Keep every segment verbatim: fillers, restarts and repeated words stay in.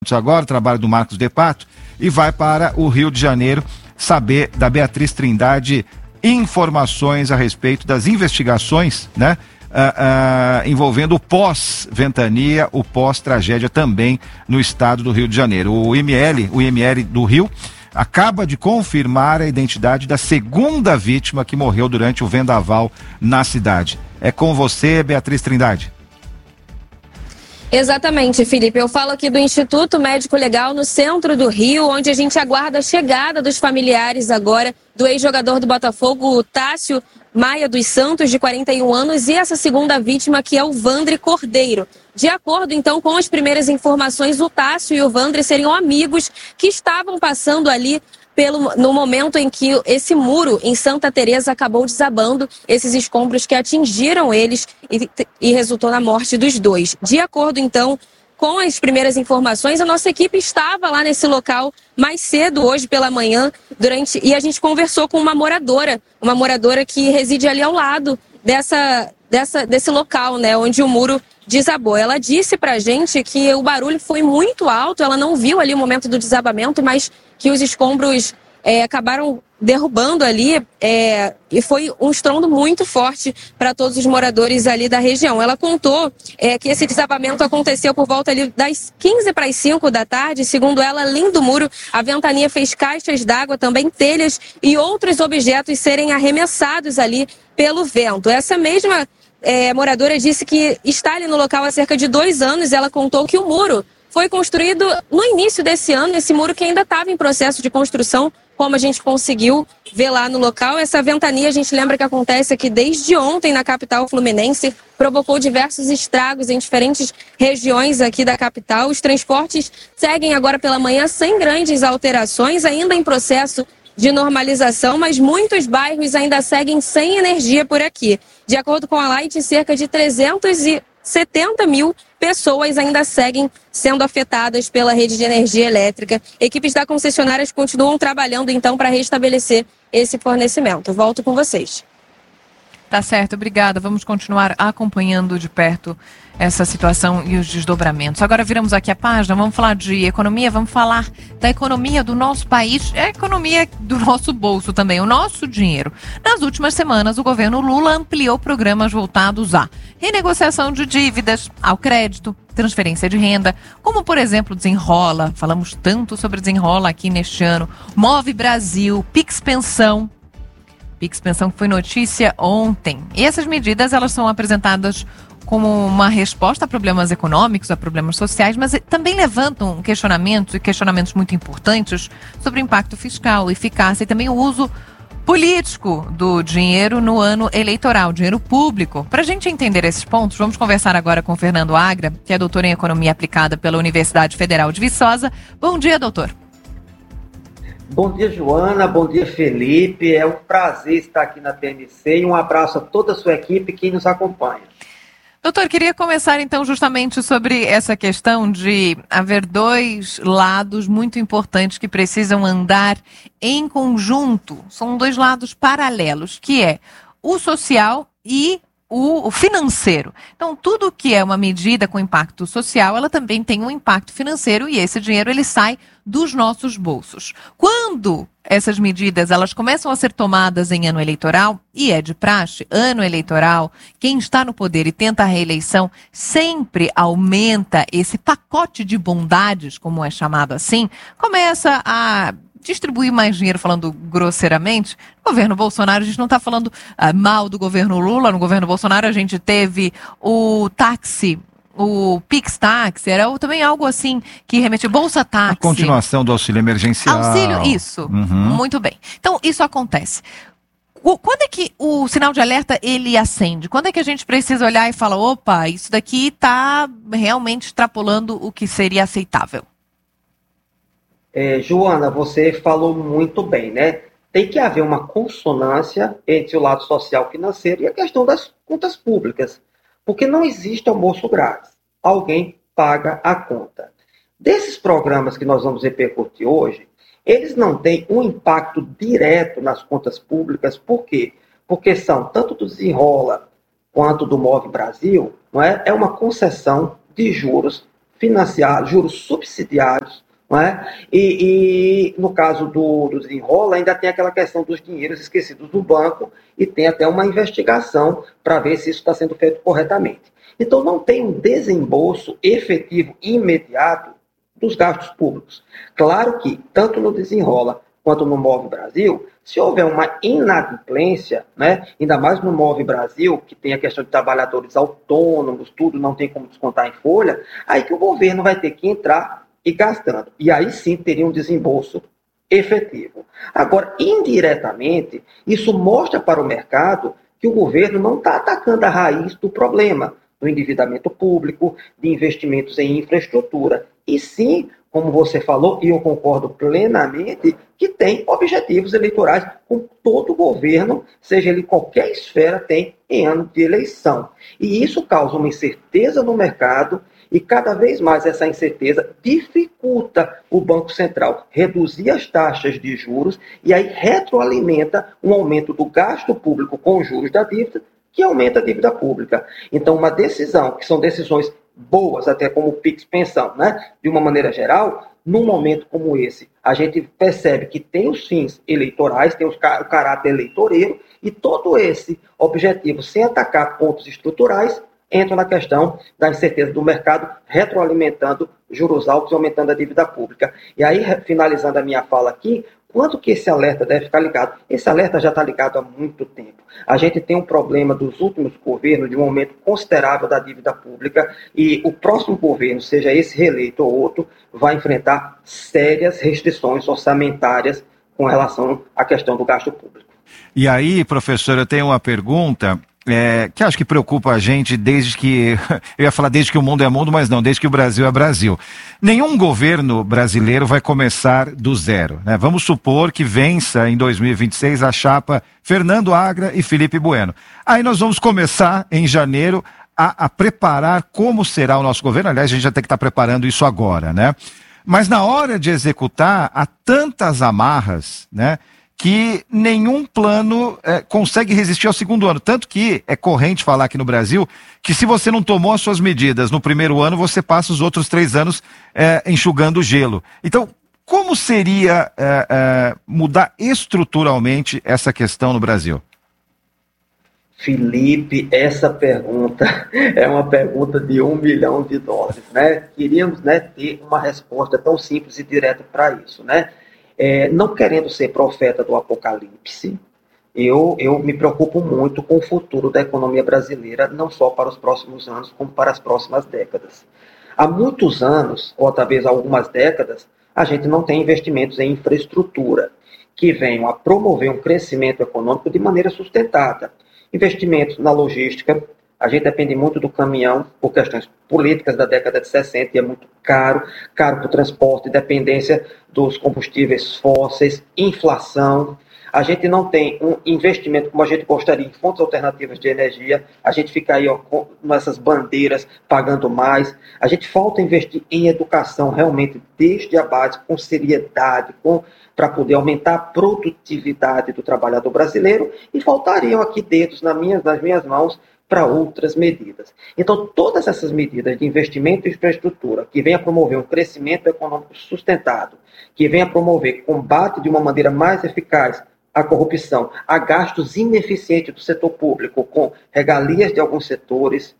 agora, o trabalho do Marcos De Pato, e vai para o Rio de Janeiro saber da Beatriz Trindade informações a respeito das investigações, né? Uh, uh, envolvendo o pós-ventania, o pós-tragédia também no estado do Rio de Janeiro. O I M L, o I M L do Rio, acaba de confirmar a identidade da segunda vítima que morreu durante o vendaval na cidade. É com você, Beatriz Trindade. Exatamente, Felipe. Eu falo aqui do Instituto Médico Legal no centro do Rio, onde a gente aguarda a chegada dos familiares agora do ex-jogador do Botafogo, Tássio Maia dos Santos, de quarenta e um anos, e essa segunda vítima, que é o Vandre Cordeiro. De acordo, então, com as primeiras informações, o Tássio e o Vandre seriam amigos que estavam passando ali Pelo, no momento em que esse muro em Santa Teresa acabou desabando, esses escombros que atingiram eles e, e resultou na morte dos dois. De acordo, então, com as primeiras informações, a nossa equipe estava lá nesse local mais cedo hoje pela manhã, durante, e a gente conversou com uma moradora, uma moradora que reside ali ao lado dessa, dessa, desse local, né, onde o muro desabou. Ela disse pra gente que o barulho foi muito alto, ela não viu ali o momento do desabamento, mas que os escombros é, acabaram derrubando ali é, e foi um estrondo muito forte para todos os moradores ali da região. Ela contou é, que esse desabamento aconteceu por volta ali das quinze para as cinco da tarde. Segundo ela, além do muro, a ventania fez caixas d'água, também telhas e outros objetos serem arremessados ali pelo vento. Essa mesma é, moradora disse que está ali no local há cerca de dois anos. Ela contou que o muro foi construído no início desse ano, esse muro que ainda estava em processo de construção, como a gente conseguiu ver lá no local. Essa ventania, a gente lembra que acontece aqui desde ontem na capital fluminense, provocou diversos estragos em diferentes regiões aqui da capital. Os transportes seguem agora pela manhã sem grandes alterações, ainda em processo de normalização, mas muitos bairros ainda seguem sem energia por aqui. De acordo com a Light, cerca de trezentos e setenta mil pessoas ainda seguem sendo afetadas pela rede de energia elétrica. Equipes da concessionária continuam trabalhando, então, para restabelecer esse fornecimento. Volto com vocês. Tá certo, obrigada. Vamos continuar acompanhando de perto essa situação e os desdobramentos. Agora viramos aqui a página, vamos falar de economia, vamos falar da economia do nosso país, a economia do nosso bolso também, o nosso dinheiro. Nas últimas semanas, o governo Lula ampliou programas voltados à renegociação de dívidas, ao crédito, transferência de renda, como, por exemplo, Desenrola, falamos tanto sobre Desenrola aqui neste ano, Move Brasil, Pix Pensão, Pix Pensão que foi notícia ontem. E essas medidas, elas são apresentadas como uma resposta a problemas econômicos, a problemas sociais, mas também levantam questionamentos, e questionamentos muito importantes, sobre o impacto fiscal, eficácia e também o uso político do dinheiro no ano eleitoral, dinheiro público. Para a gente entender esses pontos, vamos conversar agora com o Fernando Agra, que é doutor em Economia Aplicada pela Universidade Federal de Viçosa. Bom dia, doutor. Bom dia, Joana. Bom dia, Felipe. É um prazer estar aqui na T M C e um abraço a toda a sua equipe que nos acompanha. Doutor, queria começar então justamente sobre essa questão de haver dois lados muito importantes que precisam andar em conjunto. São dois lados paralelos, que é o social e o financeiro. Então, tudo que é uma medida com impacto social, ela também tem um impacto financeiro e esse dinheiro ele sai dos nossos bolsos. Quando essas medidas elas começam a ser tomadas em ano eleitoral, e é de praxe, ano eleitoral, quem está no poder e tenta a reeleição sempre aumenta esse pacote de bondades, como é chamado assim, começa a distribuir mais dinheiro, falando grosseiramente. No governo Bolsonaro, a gente não está falando uh, mal do governo Lula. No governo Bolsonaro, a gente teve o táxi, o Pix Táxi, era também algo assim que remetia, Bolsa Táxi. A continuação do auxílio emergencial. Auxílio, isso. Uhum. Muito bem. Então, isso acontece. O, quando é que o sinal de alerta, ele acende? Quando é que a gente precisa olhar e falar, opa, isso daqui está realmente extrapolando o que seria aceitável? É, Joana, você falou muito bem, né? Tem que haver uma consonância entre o lado social financeiro e a questão das contas públicas, porque não existe almoço grátis. Alguém paga a conta. Desses programas que nós vamos repercutir hoje, eles não têm um impacto direto nas contas públicas. Por quê? Porque são tanto do Desenrola quanto do Move Brasil, não é? É uma concessão de juros financiados, juros subsidiados, não é? E, e no caso do, do desenrola, ainda tem aquela questão dos dinheiros esquecidos do banco e tem até uma investigação para ver se isso está sendo feito corretamente. Então não tem um desembolso efetivo imediato dos gastos públicos. Claro que, tanto no desenrola quanto no Move Brasil, se houver uma inadimplência, né, ainda mais no Move Brasil, que tem a questão de trabalhadores autônomos, tudo não tem como descontar em folha, aí que o governo vai ter que entrar e gastando. E aí sim teria um desembolso efetivo. Agora, indiretamente, isso mostra para o mercado que o governo não está atacando a raiz do problema, do endividamento público, de investimentos em infraestrutura. E sim, como você falou, e eu concordo plenamente, que tem objetivos eleitorais, como todo governo, seja ele qualquer esfera, tem em ano de eleição. E isso causa uma incerteza no mercado, e cada vez mais essa incerteza dificulta o Banco Central reduzir as taxas de juros e aí retroalimenta um aumento do gasto público com juros da dívida, que aumenta a dívida pública. Então, uma decisão, que são decisões boas, até como o Pix Pensão, né? De uma maneira geral, num momento como esse, a gente percebe que tem os fins eleitorais, tem os, o caráter eleitoreiro, e todo esse objetivo, sem atacar pontos estruturais, entra na questão da incerteza do mercado, retroalimentando juros altos e aumentando a dívida pública. E aí, finalizando a minha fala aqui, quanto que esse alerta deve ficar ligado? Esse alerta já está ligado há muito tempo. A gente tem um problema dos últimos governos de um aumento considerável da dívida pública e o próximo governo, seja esse reeleito ou outro, vai enfrentar sérias restrições orçamentárias com relação à questão do gasto público. E aí, professor, eu tenho uma pergunta... É, que acho que preocupa a gente desde que, eu ia falar desde que o mundo é mundo, mas não, desde que o Brasil é Brasil. Nenhum governo brasileiro vai começar do zero, né? Vamos supor que vença em dois mil e vinte e seis a chapa Fernando Agra e Felipe Bueno. Aí nós vamos começar em janeiro a, a preparar como será o nosso governo. Aliás, a gente já tem que estar preparando isso agora, né? Mas na hora de executar, há tantas amarras, né? Que nenhum plano é, consegue resistir ao segundo ano. Tanto que é corrente falar aqui no Brasil que se você não tomou as suas medidas no primeiro ano, você passa os outros três anos é, enxugando o gelo. Então, como seria é, é, mudar estruturalmente essa questão no Brasil? Felipe, essa pergunta é uma pergunta de um milhão de dólares, né? Queríamos, né, ter uma resposta tão simples e direta para isso, né? É, não querendo ser profeta do apocalipse, eu, eu me preocupo muito com o futuro da economia brasileira, não só para os próximos anos, como para as próximas décadas. Há muitos anos, ou talvez algumas décadas, a gente não tem investimentos em infraestrutura que venham a promover um crescimento econômico de maneira sustentada. Investimentos na logística, a gente depende muito do caminhão por questões políticas da década de sessenta e é muito caro, caro para o transporte, dependência dos combustíveis fósseis, inflação. A gente não tem um investimento como a gente gostaria em fontes alternativas de energia, a gente fica aí ó, com essas bandeiras pagando mais. A gente falta investir em educação realmente desde a base, com seriedade, com, para poder aumentar a produtividade do trabalhador brasileiro, e faltariam aqui dedos nas minhas, nas minhas mãos para outras medidas. Então, todas essas medidas de investimento em infraestrutura, que venham a promover um crescimento econômico sustentado, que venham a promover combate de uma maneira mais eficaz à corrupção, a gastos ineficientes do setor público, com regalias de alguns setores,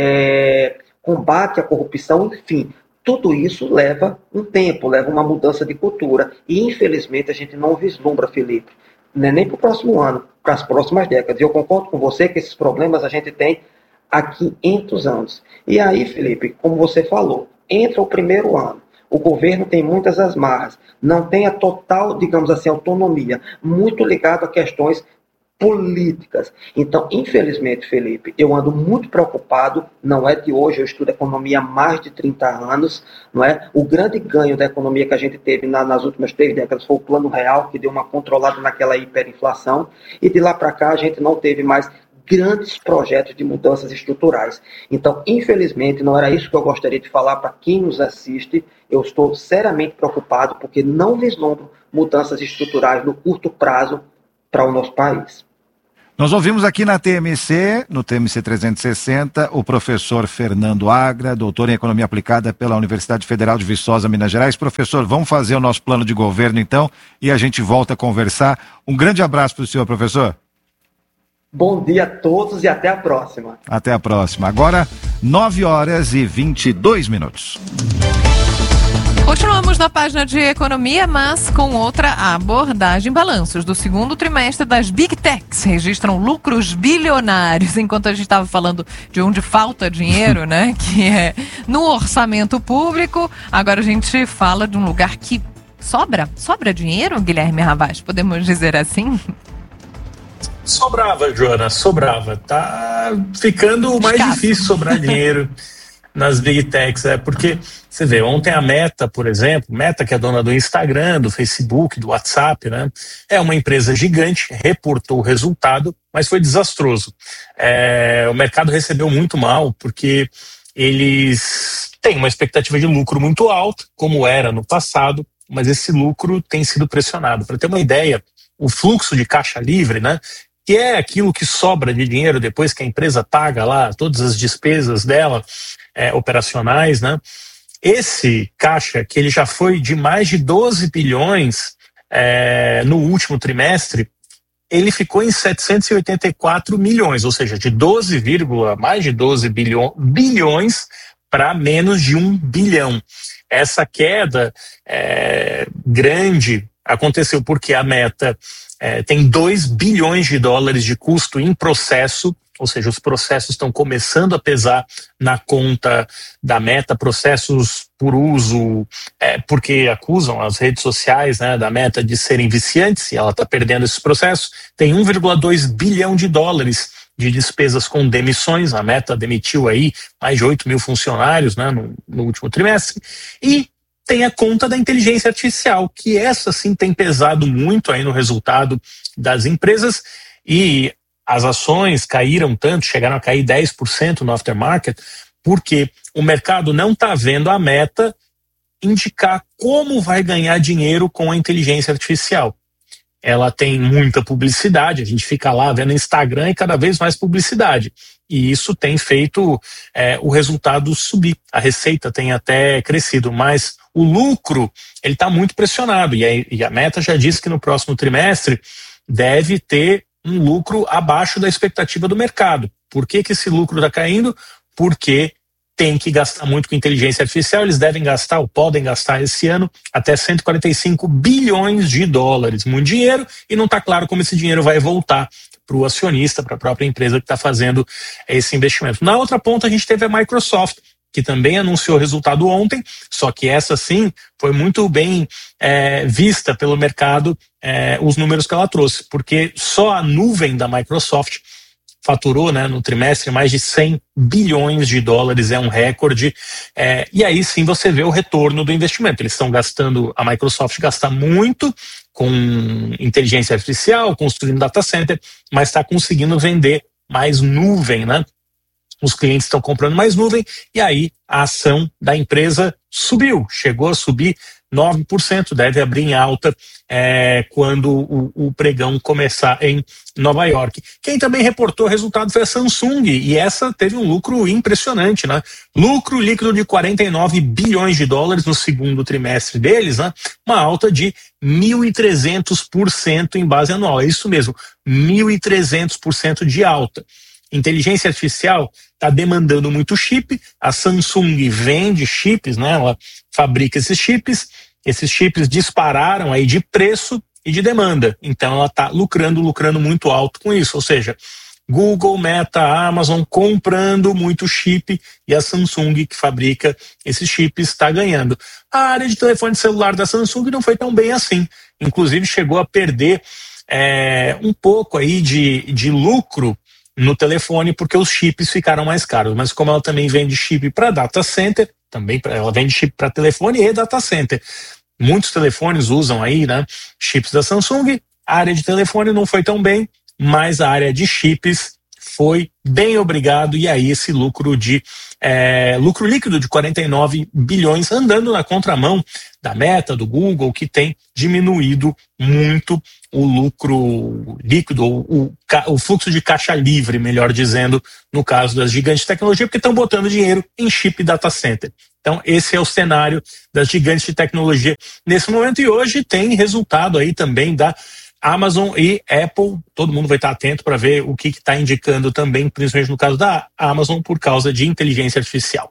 é, combate à corrupção, enfim, tudo isso leva um tempo, leva uma mudança de cultura. E, infelizmente, a gente não vislumbra, Felipe, nem para o próximo ano, para as próximas décadas. E eu concordo com você que esses problemas a gente tem há quinhentos anos. E aí, Felipe, como você falou, entra o primeiro ano, o governo tem muitas amarras, não tem a total, digamos assim, autonomia, muito ligado a questões políticas. Então, infelizmente, Felipe, eu ando muito preocupado, não é de hoje, eu estudo economia há mais de trinta anos, não é? O grande ganho da economia que a gente teve na, nas últimas três décadas foi o Plano Real, que deu uma controlada naquela hiperinflação, e de lá para cá a gente não teve mais grandes projetos de mudanças estruturais. Então, infelizmente, não era isso que eu gostaria de falar para quem nos assiste. Eu estou seriamente preocupado porque não vislumbro mudanças estruturais no curto prazo para o nosso país. Nós ouvimos aqui na T M C, no T M C trezentos e sessenta, o professor Fernando Agra, doutor em Economia Aplicada pela Universidade Federal de Viçosa, Minas Gerais. Professor, vamos fazer o nosso plano de governo então e a gente volta a conversar. Um grande abraço para o senhor, professor. Bom dia a todos e até a próxima. Até a próxima. Agora, nove horas e vinte e dois minutos. Continuamos na página de economia, mas com outra abordagem. Balanços do segundo trimestre das Big Techs registram lucros bilionários, enquanto a gente estava falando de onde falta dinheiro, né? Que é no orçamento público. Agora a gente fala de um lugar que sobra, sobra dinheiro, Guilherme Ravaz, podemos dizer assim? Sobrava, Joana, sobrava. Tá ficando mais Escasso. difícil sobrar dinheiro nas Big Techs, é porque, você vê, ontem a Meta, por exemplo, Meta que é dona do Instagram, do Facebook, do WhatsApp, né? É uma empresa gigante, reportou o resultado, mas foi desastroso. É, o mercado recebeu muito mal, porque eles têm uma expectativa de lucro muito alta, como era no passado, mas esse lucro tem sido pressionado. Para ter uma ideia, o fluxo de caixa livre, né? Que é aquilo que sobra de dinheiro depois que a empresa paga lá todas as despesas dela, é, operacionais, né? Esse caixa, que ele já foi de mais de doze bilhões é, no último trimestre, ele ficou em setecentos e oitenta e quatro milhões, ou seja, de doze, mais de doze bilhões, bilhões para menos de um bilhão. Essa queda é, grande aconteceu porque a Meta é, tem dois bilhões de dólares de custo em processo, ou seja, os processos estão começando a pesar na conta da Meta, processos por uso, é, porque acusam as redes sociais, né, da Meta de serem viciantes, e ela está perdendo esses processos. Tem um vírgula dois bilhão de dólares de despesas com demissões. A Meta demitiu aí mais de oito mil funcionários, né, no, no último trimestre, e tem a conta da inteligência artificial, que essa sim tem pesado muito aí no resultado das empresas, e as ações caíram tanto, chegaram a cair dez por cento no aftermarket, porque o mercado não está vendo a Meta indicar como vai ganhar dinheiro com a inteligência artificial. Ela tem muita publicidade, a gente fica lá vendo Instagram e cada vez mais publicidade. E isso tem feito é, o resultado subir. A receita tem até crescido, mas o lucro ele está muito pressionado. E a, e a Meta já disse que no próximo trimestre deve ter um lucro abaixo da expectativa do mercado. Por que que esse lucro está caindo? Porque tem que gastar muito com inteligência artificial. Eles devem gastar, ou podem gastar esse ano, até cento e quarenta e cinco bilhões de dólares. Muito dinheiro, e não está claro como esse dinheiro vai voltar para o acionista, para a própria empresa que está fazendo esse investimento. Na outra ponta, a gente teve a Microsoft, que também anunciou resultado ontem, só que essa sim foi muito bem é, vista pelo mercado, é, os números que ela trouxe, porque só a nuvem da Microsoft faturou, né, no trimestre mais de cem bilhões de dólares, é um recorde, é, e aí sim você vê o retorno do investimento. Eles estão gastando, a Microsoft gasta muito com inteligência artificial, construindo data center, mas está conseguindo vender mais nuvem, né? Os clientes estão comprando mais nuvem, e aí a ação da empresa subiu, chegou a subir nove por cento, deve abrir em alta é, quando o, o pregão começar em Nova York. Quem também reportou o resultado foi a Samsung, e essa teve um lucro impressionante, né? Lucro líquido de quarenta e nove bilhões de dólares no segundo trimestre deles, né? Uma alta de mil e trezentos por cento em base anual, é isso mesmo, mil e trezentos por cento de alta. Inteligência artificial está demandando muito chip, a Samsung vende chips, né? Ela fabrica esses chips, esses chips dispararam aí de preço e de demanda, então ela está lucrando, lucrando muito alto com isso, ou seja, Google, Meta, Amazon comprando muito chip, e a Samsung, que fabrica esses chips, está ganhando. A área de telefone celular da Samsung não foi tão bem assim, inclusive chegou a perder é, um pouco aí de, de lucro no telefone, porque os chips ficaram mais caros, mas como ela também vende chip para data center, também pra, ela vende chip para telefone e data center. Muitos telefones usam aí, né, chips da Samsung. A área de telefone não foi tão bem, mas a área de chips foi, bem obrigado, e aí esse lucro de é, lucro líquido de quarenta e nove bilhões, andando na contramão da Meta, do Google, que tem diminuído muito o lucro líquido, o, o, o fluxo de caixa livre, melhor dizendo, no caso das gigantes de tecnologia, porque estão botando dinheiro em chip data center. Então, esse é o cenário das gigantes de tecnologia nesse momento, e hoje tem resultado aí também da Amazon e Apple. Todo mundo vai estar atento para ver o que está indicando também, principalmente no caso da Amazon, por causa de inteligência artificial.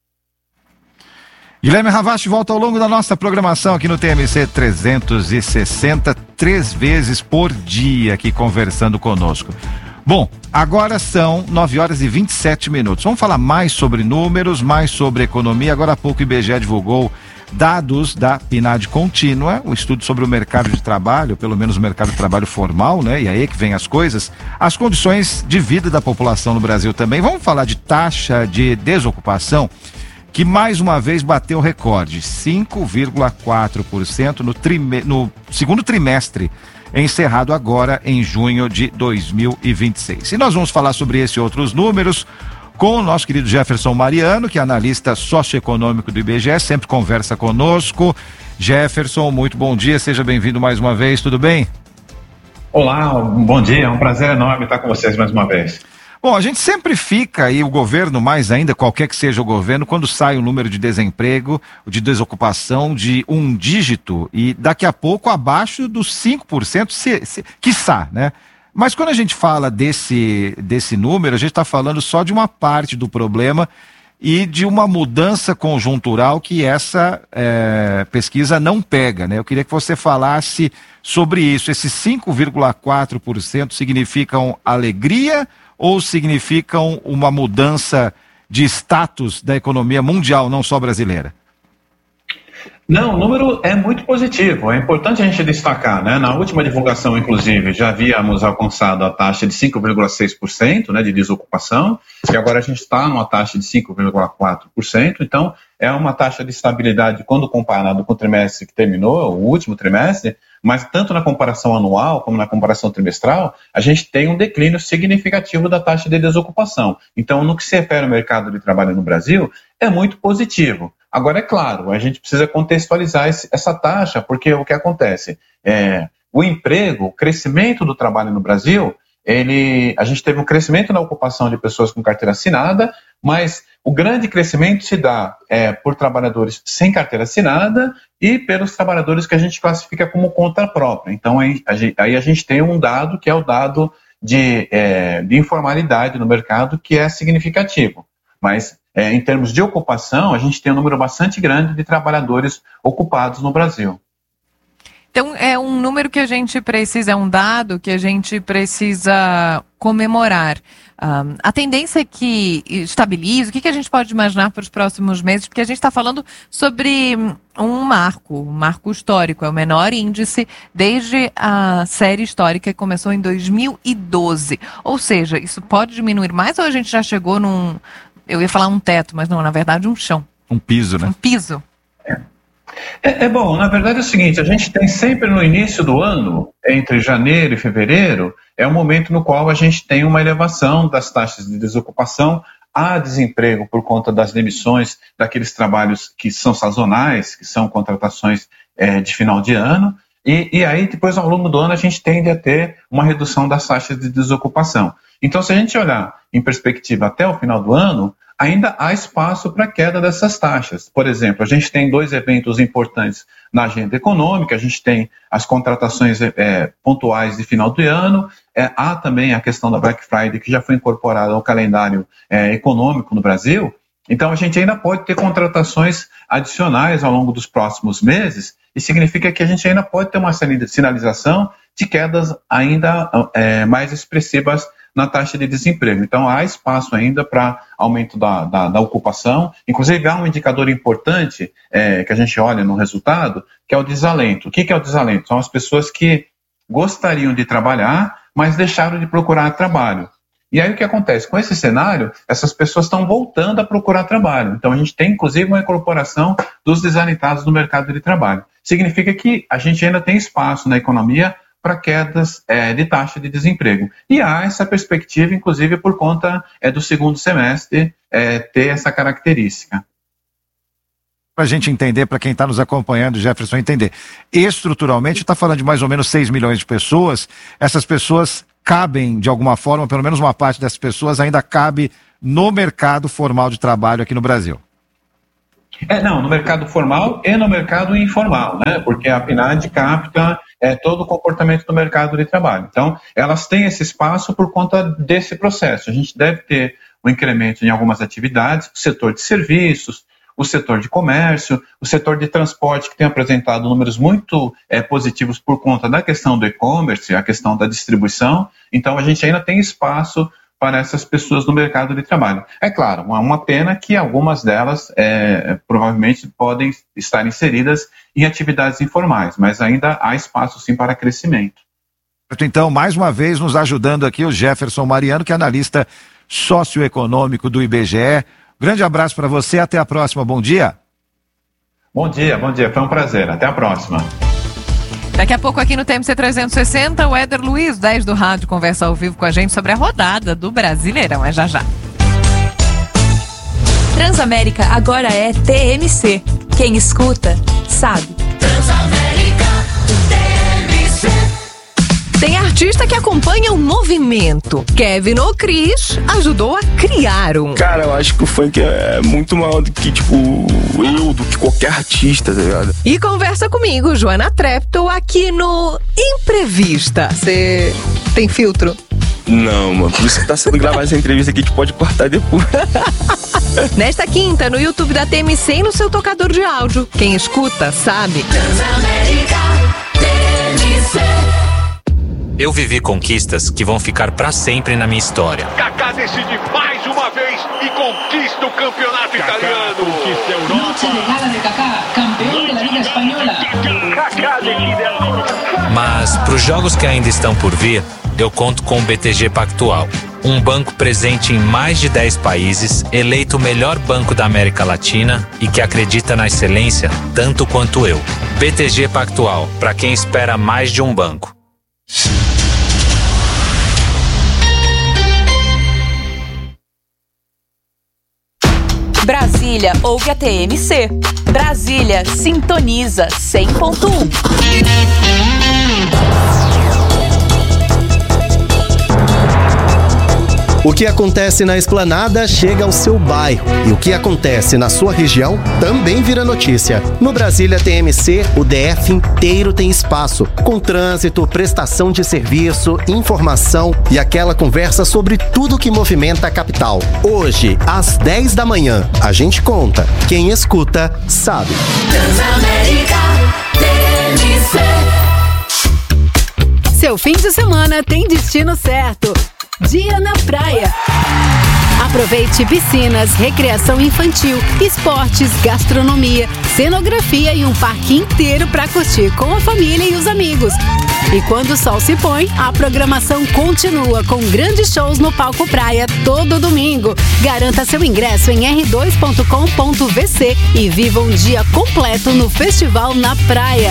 Guilherme Ravache volta ao longo da nossa programação aqui no T M C trezentos e sessenta, três vezes por dia aqui conversando conosco. Bom, agora são nove horas e vinte e sete minutos. Vamos falar mais sobre números, mais sobre economia. Agora há pouco o I B G E divulgou dados da P N A D contínua, o estudo sobre o mercado de trabalho, pelo menos o mercado de trabalho formal, né? E aí que vem as coisas, as condições de vida da população no Brasil também. Vamos falar de taxa de desocupação, que mais uma vez bateu recorde, cinco vírgula quatro por cento no, trime... no segundo trimestre, encerrado agora em junho de dois mil e vinte e seis. E nós vamos falar sobre esse e outros números com o nosso querido Jefferson Mariano, que é analista socioeconômico do I B G E, sempre conversa conosco. Jefferson, muito bom dia, seja bem-vindo mais uma vez, tudo bem? Olá, bom dia, é um prazer enorme estar com vocês mais uma vez. Bom, a gente sempre fica, e o governo mais ainda, qualquer que seja o governo, quando sai o número de desemprego, de desocupação de um dígito, e daqui a pouco abaixo dos cinco por cento, se, se, quiçá, né? Mas quando a gente fala desse, desse número, a gente está falando só de uma parte do problema e de uma mudança conjuntural que essa é, pesquisa não pega, né? Eu queria que você falasse sobre isso. Esses cinco vírgula quatro por cento significam alegria ou significam uma mudança de status da economia mundial, não só brasileira? Não, o número é muito positivo, é importante a gente destacar, né? Na última divulgação, inclusive, já havíamos alcançado a taxa de cinco vírgula seis por cento, né, de desocupação, e agora a gente está numa taxa de cinco vírgula quatro por cento, então é uma taxa de estabilidade quando comparado com o trimestre que terminou, o último trimestre, mas tanto na comparação anual como na comparação trimestral, a gente tem um declínio significativo da taxa de desocupação. Então, no que se refere ao mercado de trabalho no Brasil, é muito positivo. Agora, é claro, a gente precisa contextualizar esse, essa taxa, porque o que acontece? É, o emprego, o crescimento do trabalho no Brasil, ele, a gente teve um crescimento na ocupação de pessoas com carteira assinada, mas o grande crescimento se dá é, por trabalhadores sem carteira assinada e pelos trabalhadores que a gente classifica como conta própria. Então, aí a gente, aí a gente tem um dado que é o dado de, é, de informalidade no mercado, que é significativo. Mas, é, em termos de ocupação, a gente tem um número bastante grande de trabalhadores ocupados no Brasil. Então, é um número que a gente precisa, é um dado que a gente precisa comemorar. Um, a tendência é que estabilize, o que, que a gente pode imaginar para os próximos meses? Porque a gente está falando sobre um marco, um marco histórico, é o menor índice desde a série histórica que começou em dois mil e doze. Ou seja, isso pode diminuir mais ou a gente já chegou num, eu ia falar um teto, mas não, na verdade um chão. Um piso, né? Um piso. É. É, é bom, na verdade é o seguinte, a gente tem sempre no início do ano, entre janeiro e fevereiro, é um momento no qual a gente tem uma elevação das taxas de desocupação, há desemprego por conta das demissões daqueles trabalhos que são sazonais, que são contratações é, de final de ano, e, e aí depois ao longo do ano a gente tende a ter uma redução das taxas de desocupação. Então se a gente olhar em perspectiva até o final do ano, ainda há espaço para a queda dessas taxas. Por exemplo, a gente tem dois eventos importantes na agenda econômica, a gente tem as contratações é, pontuais de final de ano, é, há também a questão da Black Friday, que já foi incorporada ao calendário é, econômico no Brasil, então a gente ainda pode ter contratações adicionais ao longo dos próximos meses, e significa que a gente ainda pode ter uma sinalização de quedas ainda é, mais expressivas na taxa de desemprego. Então, há espaço ainda para aumento da, da, da ocupação. Inclusive, há um indicador importante é, que a gente olha no resultado, que é o desalento. O que, que é o desalento? São as pessoas que gostariam de trabalhar, mas deixaram de procurar trabalho. E aí, o que acontece? Com esse cenário, essas pessoas estão voltando a procurar trabalho. Então, a gente tem, inclusive, uma incorporação dos desalentados no mercado de trabalho. Significa que a gente ainda tem espaço na economia para quedas é, de taxa de desemprego. E há essa perspectiva, inclusive, por conta é, do segundo semestre é, ter essa característica. Para a gente entender, para quem está nos acompanhando, Jefferson, entender. Estruturalmente, está falando de mais ou menos seis milhões de pessoas. Essas pessoas cabem, de alguma forma, pelo menos uma parte dessas pessoas ainda cabe no mercado formal de trabalho aqui no Brasil. É, não, no mercado formal e no mercado informal, né? Porque a PNAD capta é, todo o comportamento do mercado de trabalho. Então, elas têm esse espaço por conta desse processo. A gente deve ter um incremento em algumas atividades, o setor de serviços, o setor de comércio, o setor de transporte, que tem apresentado números muito é, positivos por conta da questão do e-commerce, a questão da distribuição. Então, a gente ainda tem espaço para essas pessoas no mercado de trabalho. É claro, uma, uma pena que algumas delas é, provavelmente podem estar inseridas em atividades informais, mas ainda há espaço sim para crescimento. Então, mais uma vez, nos ajudando aqui o Jefferson Mariano, que é analista socioeconômico do I B G E. Grande abraço para você, até a próxima, bom dia. Bom dia, bom dia, foi um prazer, até a próxima. Daqui a pouco aqui no T M C trezentos e sessenta, o Éder Luiz, dez do rádio, conversa ao vivo com a gente sobre a rodada do Brasileirão, é já já. Transamérica agora é T M C, quem escuta sabe. Transamérica, T M C. Tem artista que acompanha o movimento. Kevin O'Cris ajudou a criar um. Cara, eu acho que o funk é muito maior do que, tipo, eu, do que qualquer artista, tá ligado? E conversa comigo, Joana Treptow, aqui no Imprevista. Você tem filtro? Não, mano, por isso que tá sendo gravada essa entrevista aqui, a gente pode cortar depois. Nesta quinta, no YouTube da T M C e no seu tocador de áudio. Quem escuta, sabe. Transamérica, T M C. Eu vivi conquistas que vão ficar pra sempre na minha história. Kaká decide mais uma vez e conquista o campeonato Kaká italiano. Conquista a Europa. Noche de gala de Kaká, campeão da Liga Espanhola. Kaká decide a Europa. Mas pros jogos que ainda estão por vir, eu conto com o B T G Pactual. Um banco presente em mais de dez países, eleito o melhor banco da América Latina e que acredita na excelência tanto quanto eu. B T G Pactual, para quem espera mais de um banco. Brasília ouve a T M C. Brasília sintoniza cem ponto um. O que acontece na Esplanada chega ao seu bairro. E o que acontece na sua região também vira notícia. No Brasília T M C, o D F inteiro tem espaço, com trânsito, prestação de serviço, informação e aquela conversa sobre tudo que movimenta a capital. Hoje, às dez da manhã, a gente conta. Quem escuta, sabe. Transamérica, T M C. Seu fim de semana tem destino certo. Dia na praia. Aproveite piscinas, recreação infantil, esportes, gastronomia, cenografia e um parque inteiro para curtir com a família e os amigos. E quando o sol se põe, a programação continua com grandes shows no Palco Praia todo domingo. Garanta seu ingresso em r dois ponto com ponto v c e viva um dia completo no Festival na Praia.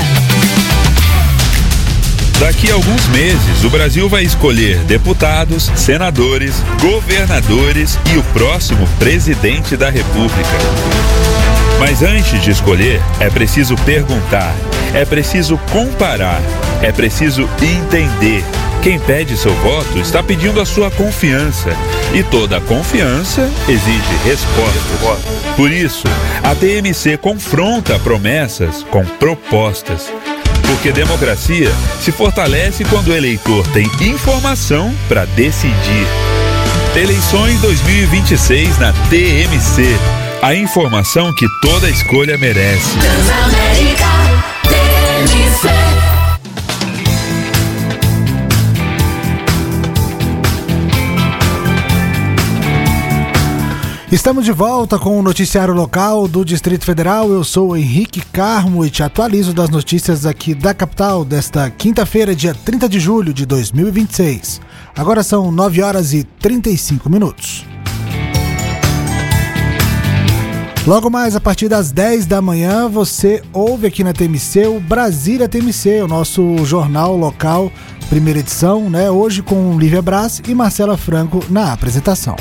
Daqui a alguns meses, o Brasil vai escolher deputados, senadores, governadores e o próximo presidente da República. Mas antes de escolher, é preciso perguntar, é preciso comparar, é preciso entender. Quem pede seu voto está pedindo a sua confiança. E toda confiança exige respostas. Por isso, a T M C confronta promessas com propostas. Porque democracia se fortalece quando o eleitor tem informação para decidir. Eleições dois mil e vinte e seis na T M C. A informação que toda escolha merece. Transamérica, T M C. Estamos de volta com o noticiário local do Distrito Federal. Eu sou o Henrique Carmo e te atualizo das notícias aqui da capital desta quinta-feira, dia trinta de julho de dois mil e vinte e seis. Agora são nove horas e trinta e cinco minutos. Logo mais, a partir das dez da manhã, você ouve aqui na T M C o Brasília T M C, o nosso jornal local, primeira edição, né? Hoje com Lívia Braz e Marcela Franco na apresentação.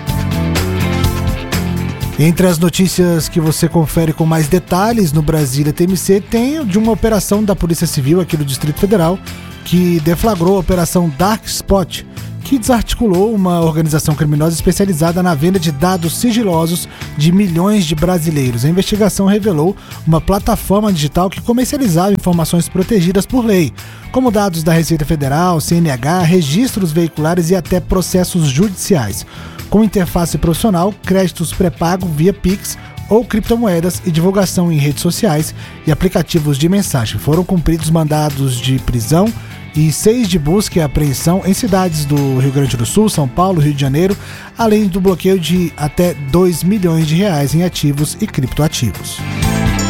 Entre as notícias que você confere com mais detalhes no Brasília T M C, tem de uma operação da Polícia Civil aqui do Distrito Federal, que deflagrou a Operação Dark Spot, que desarticulou uma organização criminosa especializada na venda de dados sigilosos de milhões de brasileiros. A investigação revelou uma plataforma digital que comercializava informações protegidas por lei, como dados da Receita Federal, C N H, registros veiculares e até processos judiciais, com interface profissional, créditos pré-pago via Pix ou criptomoedas e divulgação em redes sociais e aplicativos de mensagem. Foram cumpridos mandados de prisão e seis de busca e apreensão em cidades do Rio Grande do Sul, São Paulo, Rio de Janeiro, além do bloqueio de até dois milhões de reais em ativos e criptoativos.